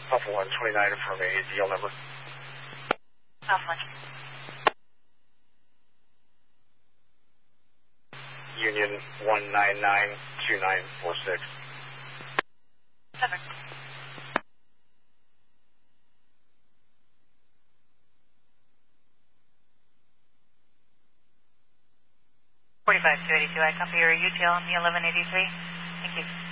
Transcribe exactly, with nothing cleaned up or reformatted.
Alpha one twenty-nine from a D L number. Alpha one. Union one nine nine two nine four six. Seven. forty-five two eighty-two, I copy your U T L on the eleven eighty-three. Thank you.